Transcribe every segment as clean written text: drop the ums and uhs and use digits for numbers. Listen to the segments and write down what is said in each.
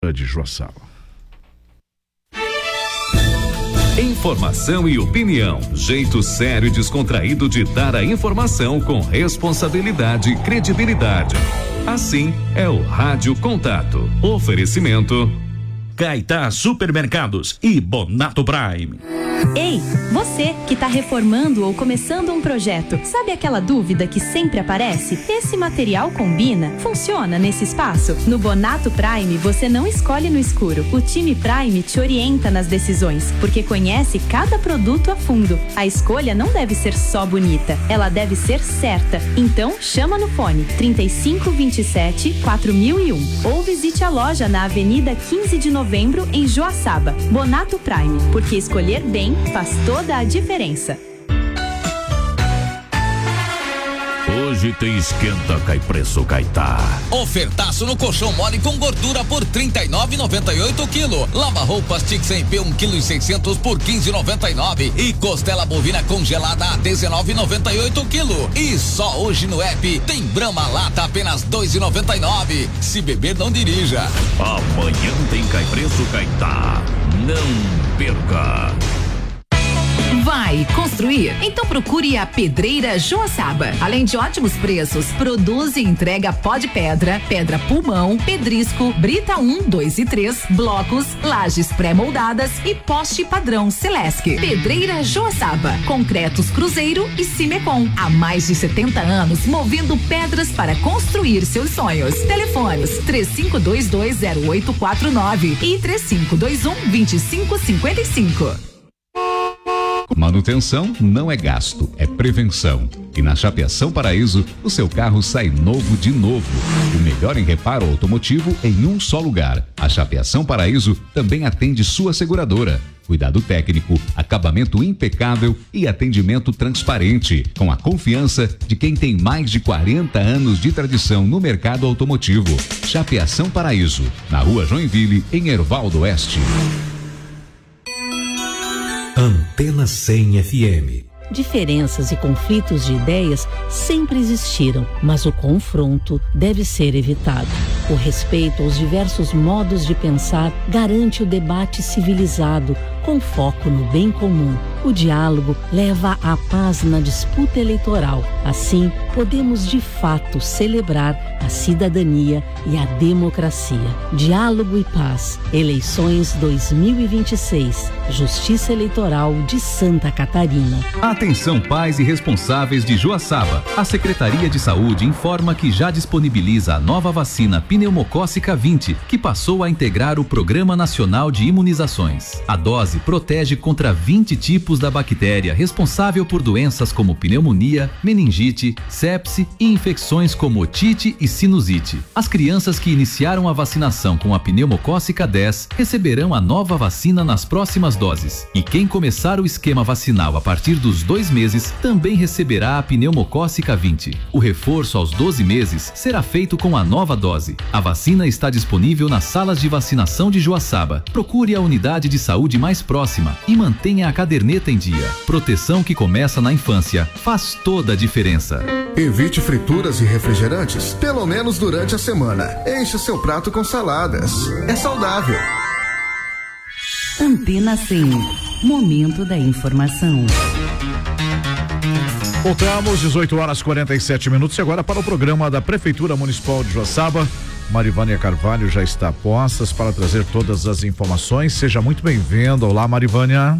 de Joaçaba. Informação e opinião, jeito sério e descontraído de dar a informação com responsabilidade e credibilidade. Assim é o Rádio Contato. Oferecimento Caetá Supermercados e Bonato Prime. Ei, você que está reformando ou começando um projeto, sabe aquela dúvida que sempre aparece? Esse material combina? Funciona nesse espaço? No Bonato Prime, você não escolhe no escuro. O time Prime te orienta nas decisões, porque conhece cada produto a fundo. A escolha não deve ser só bonita, ela deve ser certa. Então, chama no fone 3527-4001 ou visite a loja na Avenida 15 de Novembro, em Joaçaba. Bonato Prime, porque escolher bem faz toda a diferença. Hoje tem esquenta, cai preço, Caetá. Ofertaço no colchão mole com gordura por R$39,98 quilo. Lava roupas Tix MP 1,6 kg por R$15,99 e costela bovina congelada a R$19,98 quilo. E só hoje no app tem Brahma lata apenas R$2,99. Se beber, não dirija. Amanhã tem cai preço, Caetá. Não perca. Vai construir? Então procure a Pedreira Joaçaba. Além de ótimos preços, produz e entrega pó de pedra, pedra pulmão, pedrisco, brita 1, 2 e 3, blocos, lajes pré-moldadas e poste padrão Celesc. Pedreira Joaçaba. Concretos Cruzeiro e Cimecon. Há mais de 70 anos movendo pedras para construir seus sonhos. Telefones 35220849 e 3521-2555. Manutenção não é gasto, é prevenção. E na Chapeação Paraíso, o seu carro sai novo de novo. O melhor em reparo automotivo em um só lugar. A Chapeação Paraíso também atende sua seguradora. Cuidado técnico, acabamento impecável e atendimento transparente, com a confiança de quem tem mais de 40 anos de tradição no mercado automotivo. Chapeação Paraíso, na Rua Joinville, em Herval do Oeste. Antena 100 FM. Diferenças e conflitos de ideias sempre existiram, mas o confronto deve ser evitado. O respeito aos diversos modos de pensar garante o debate civilizado, com foco no bem comum. O diálogo leva à paz na disputa eleitoral. Assim, podemos de fato celebrar a cidadania e a democracia. Diálogo e paz. Eleições 2026. Justiça Eleitoral de Santa Catarina. Atenção, pais e responsáveis de Joaçaba. A Secretaria de Saúde informa que já disponibiliza a nova vacina pneumocócica 20, que passou a integrar o Programa Nacional de Imunizações. A dose protege contra 20 tipos da bactéria responsável por doenças como pneumonia, meningite, sepse e infecções como otite e sinusite. As crianças que iniciaram a vacinação com a pneumocócica 10 receberão a nova vacina nas próximas doses. E quem começar o esquema vacinal a partir dos 2 meses também receberá a pneumocócica 20. O reforço aos 12 meses será feito com a nova dose. A vacina está disponível nas salas de vacinação de Joaçaba. Procure a unidade de saúde mais próxima e mantenha a caderneta em dia. Proteção que começa na infância faz toda a diferença. Evite frituras e refrigerantes, pelo menos durante a semana. Encha seu prato com saladas. É saudável. Antena 100. Momento da informação. Voltamos, 18h47 e agora para o programa da Prefeitura Municipal de Joaçaba. Marivânia Carvalho já está a postas para trazer todas as informações. Seja muito bem-vinda. Olá, Marivânia.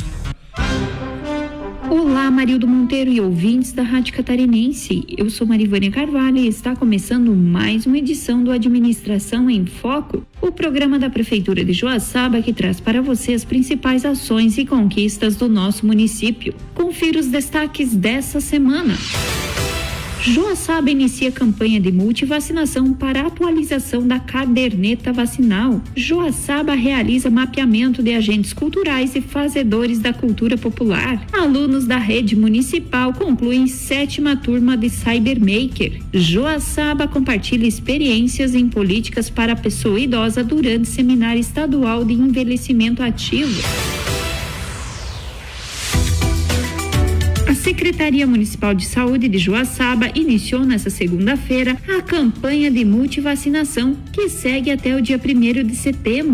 Olá, Marildo Monteiro e ouvintes da Rádio Catarinense. Eu sou Marivânia Carvalho e está começando mais uma edição do Administração em Foco, o programa da Prefeitura de Joaçaba que traz para você as principais ações e conquistas do nosso município. Confira os destaques dessa semana. Joaçaba inicia campanha de multivacinação para atualização da caderneta vacinal. Joaçaba realiza mapeamento de agentes culturais e fazedores da cultura popular. Alunos da rede municipal concluem 7ª turma de Cybermaker. Joaçaba compartilha experiências em políticas para a pessoa idosa durante seminário estadual de envelhecimento ativo. A Secretaria Municipal de Saúde de Joaçaba iniciou nesta segunda-feira a campanha de multivacinação, que segue até o dia 1º de setembro.